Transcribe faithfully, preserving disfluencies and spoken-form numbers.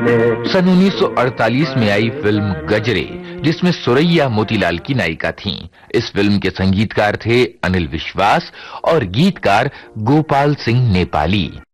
सन उन्नीस सौ अड़तालीस में आई फिल्म गजरे, जिसमें सुरैया मोतीलाल की नायिका थीं। इस फिल्म के संगीतकार थे अनिल विश्वास और गीतकार गोपाल सिंह नेपाली।